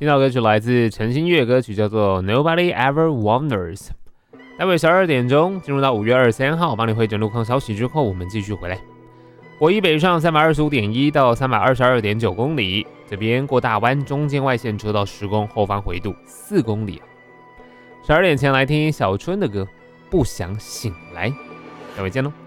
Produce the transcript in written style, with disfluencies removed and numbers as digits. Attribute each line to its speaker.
Speaker 1: 听到歌曲来自陈星月，歌曲叫做 Nobody Ever Wonders。待会12点钟进入到5月23号，帮你会诊路况消息之后，我们继续回来。国一北上325.1到322.9公里，这边过大湾中间外线车道施工，后方回度4公里。12点前来听小春的歌，不想醒来。待会见喽。